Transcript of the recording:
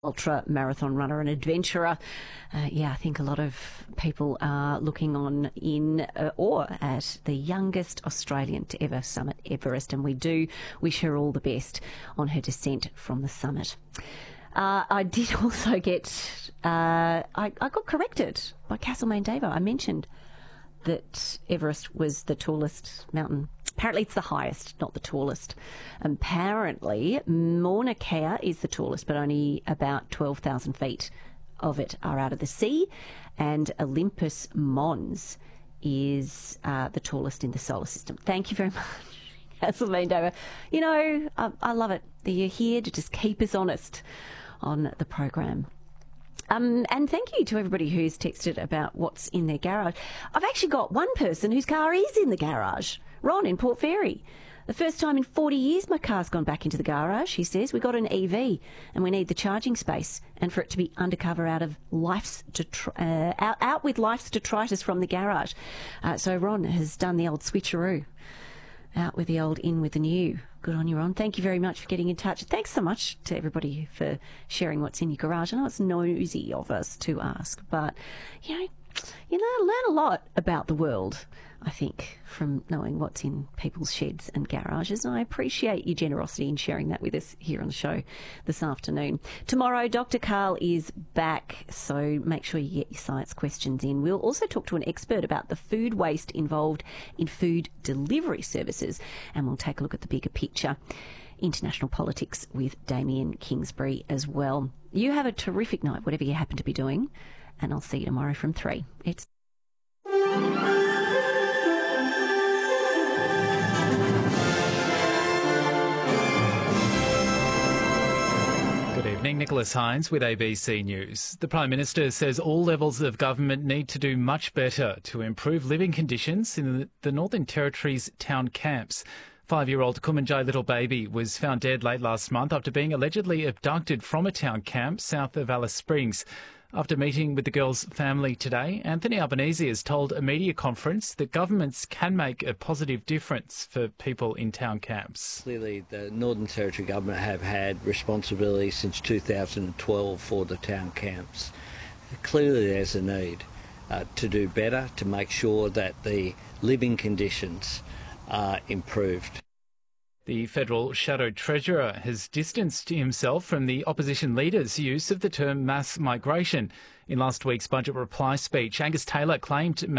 ultra marathon runner and adventurer. I think a lot of people are looking on in awe at the youngest Australian to ever summit Everest, and we do wish her all the best on her descent from the summit. I did also get, I got corrected by Castlemaine Davo. I mentioned that Everest was the tallest mountain. Apparently it's the highest, not the tallest. Apparently Mauna Kea is the tallest, but only about 12,000 feet of it are out of the sea. And Olympus Mons is the tallest in the solar system. Thank you very much, Castlemaine Davo. You know, I love it that you're here to just keep us honest on the program. And thank you to everybody who's texted about what's in their garage. I've actually got one person whose car is in the garage, Ron in Port Fairy. The first time in 40 years my car's gone back into the garage, he says. We got an EV and we need the charging space and for it to be undercover out with life's detritus from the garage. So Ron has done the old switcheroo. Out with the old, in with the new. Good on you, Ron. Thank you very much for getting in touch. Thanks so much to everybody for sharing what's in your garage. I know it's nosy of us to ask, but, you learn a lot about the world, I think, from knowing what's in people's sheds and garages. And I appreciate your generosity in sharing that with us here on the show this afternoon. Tomorrow, Dr. Karl is back, so make sure you get your science questions in. We'll also talk to an expert about the food waste involved in food delivery services, and we'll take a look at the bigger picture. International politics with Damien Kingsbury as well. You have a terrific night, whatever you happen to be doing, and I'll see you tomorrow from 3. It's Good evening, Nicholas Hines with ABC News. The Prime Minister says all levels of government need to do much better to improve living conditions in the Northern Territory's town camps. 5-year-old Kumanjai little baby was found dead late last month after being allegedly abducted from a town camp south of Alice Springs. After meeting with the girl's family today, Anthony Albanese has told a media conference that governments can make a positive difference for people in town camps. Clearly, the Northern Territory Government have had responsibility since 2012 for the town camps. Clearly, there's a need to do better, to make sure that the living conditions are improved. The federal shadow treasurer has distanced himself from the opposition leader's use of the term mass migration. In last week's budget reply speech, Angus Taylor claimed